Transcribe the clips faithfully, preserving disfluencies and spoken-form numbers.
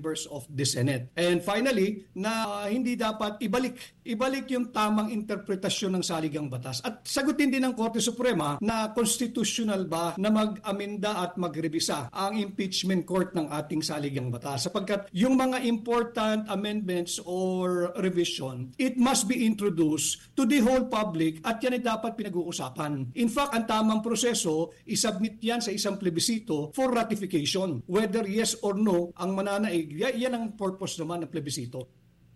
members of the Senate. And finally, na hindi dapat ibalik ibalik yung tamang interpretasyon ng saligang batas. At sagutin din ng Korte Suprema na constitutional ba na mag-amenda at magrebisa ang impeachment court ng ating saligang batas. Sapagkat yung mga important amendments or revision, it must be introduced to the whole public at yan ay dapat pinag-uusapan. In fact, ang tamang proseso, isubmit yan sa isang plebisito for ratification. Whether yes or no, ang mananaig, yan ang purpose naman ng plebisito.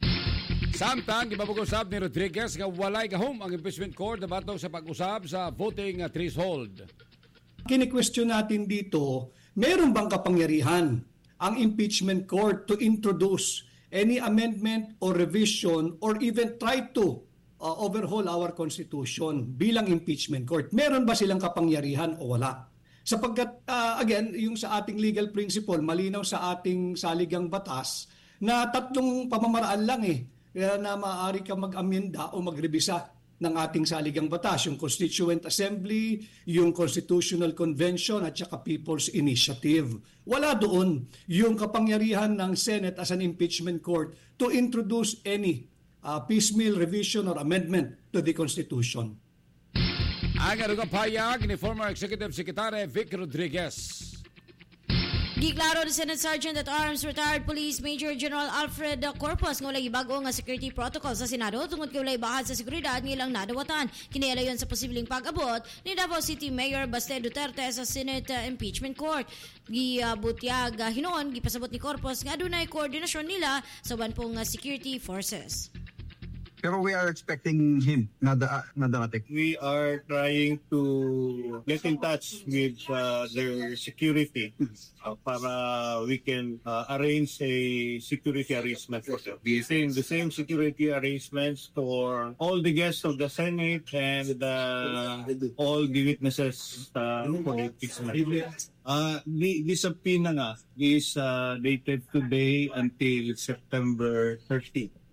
Samtang, ipapag-usap ni Rodriguez nga walay gahom ang impeachment court na batong sa pag-usap sa voting threshold. Kini-question natin dito, meron bang kapangyarihan ang impeachment court to introduce any amendment or revision or even try to uh, overhaul our constitution bilang impeachment court? Meron ba silang kapangyarihan o wala? Sapagkat, uh, again, yung sa ating legal principle, malinaw sa ating saligang batas na tatlong pamamaraan lang eh, kaya na maaari ka mag-amenda o magrebisa ng ating saligang batas, yung Constituent Assembly, yung Constitutional Convention at saka People's Initiative. Wala doon yung kapangyarihan ng Senate as an impeachment court to introduce any uh, piecemeal revision or amendment to the Constitution. Ang payag ni former Executive Secretary Vic Rodriguez. Giklaro ni Senate Sergeant at Arms Retired Police Major General Alfred Corpus ng ulay bago nga security protocol sa Senado tungod kay ulay bahad sa seguridad ngilang nadawatan. Kinialayon sa posibleng pag-abot ni Davao City Mayor Baste Duterte sa Senate uh, Impeachment Court. Gibutyag uh, hinoon gipasabot ni Corpus nga adunay koordinasyon nila sa uban pong uh, security forces. Pero we are expecting him na da, na darating. We are trying to get in touch with uh, their security uh, para we can uh, arrange a security arrangement for them. The same, the same security arrangements for all the guests of the Senate and uh, all the witnesses uh, for the impeachment. Uh, the, the subpoena nga is uh, dated today until September thirteenth.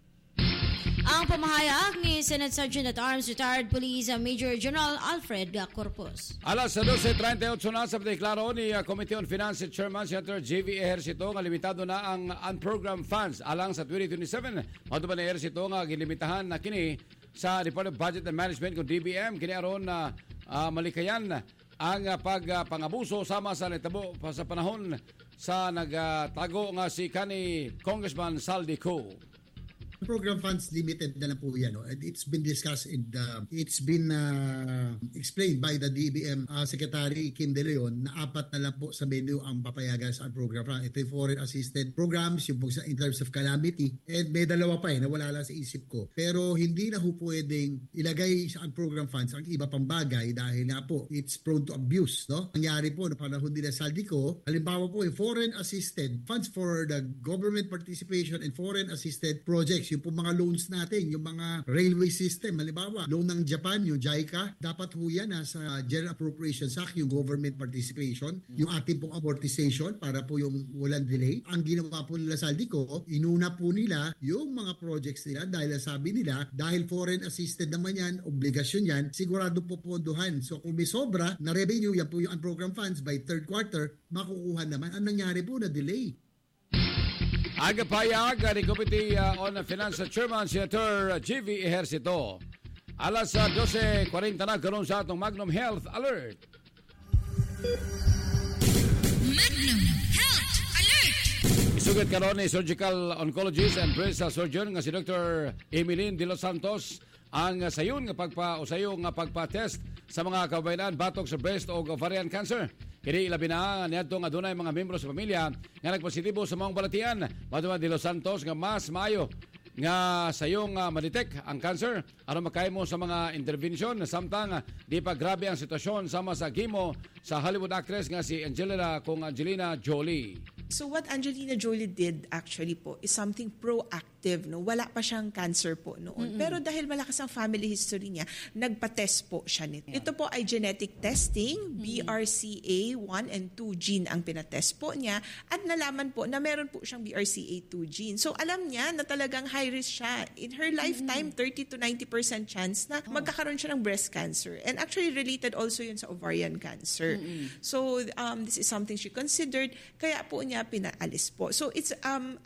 Ang pamahayag ni Senate Sergeant at Arms Retired Police Major General Alfred Corpus. Alas twelve thirty-eight na sa deklaro ni Committee on Finance Chairman Senator J V Ejercito nga limitado na ang unprogrammed funds alang sa twenty twenty-seven. Matuban ni Ejercito nga gilimitahan na kini sa Department of Budget and Management kung D B M kini aron na uh, malikayan ang uh, pagpangabuso sama sa netabo sa panahon sa nagtago nga si kani Congressman Saldico. Program funds limited na lang po yan. No? It's been discussed and uh, it's been uh, explained by the D B M uh, Secretary Kim De Leon na apat na lang po sa menu ang papayagan sa program fund. Ito yung foreign assisted programs, yung po sa in terms of calamity. And may dalawa pa eh, na wala lang sa isip ko. Pero hindi na po pwedeng ilagay sa program funds ang iba pang bagay dahil nga po it's prone to abuse. No? Nangyari po na panahon nila Saldico, halimbawa po yung foreign assisted funds for the government participation and foreign assisted projects, yung po mga loans natin, yung mga railway system, halimbawa, loan ng Japan, yung JICA, dapat ho yan nasa General Appropriations Act, yung government participation, yung ating pong amortization para po yung walang delay. Ang ginawa po nila Saldico, inuna po nila yung mga projects nila dahil sabi nila, dahil foreign assisted naman yan, obligasyon yan, sigurado po pondohan. So kung may sobra na revenue, yan po yung unprogrammed funds by third quarter, makukuha naman. Ang nangyari po na delay. Ang payag ni Committee uh, on Finance Chairman Senator J V Ejercito. Alas uh, twelve forty na karon sa atong Magnum Health Alert. Magnum Health Alert. Isugod karon ni surgical oncologist and breast surgeon nga si Doctor Emeline De Los Santos ang sayon nga pagpa-usayo nga pagpa-test sa mga kababayan batok sa breast o ovarian cancer. Kini ilabi na niadto nga dunay mga miyembro sa pamilya nga nagpositibo sa mga balatian. Matuman De Los Santos nga mas maayo nga sayong uh, madetect ang cancer aron makahimo sa mga intervention samtang uh, di pa grabe ang sitwasyon sama sa gimo sa Hollywood actress nga si Angelina kung Angelina Jolie. So what Angelina Jolie did actually po is something proactive, no? Wala pa siyang cancer po noon. Mm-hmm. Pero dahil malakas ang family history niya, nagpa-test po siya nito. Yeah. Ito po ay genetic testing, mm-hmm. B R C A one and two gene ang pinatest po niya at nalaman po na meron po siyang B R C A two gene. So alam niya na talagang high risk siya. In her lifetime, mm-hmm. thirty to ninety percent chance na oh. magkakaroon siya ng breast cancer. And actually related also yun sa ovarian cancer. Mm-hmm. So um, this is something she considered. Kaya po niya pinaalis po. So it's um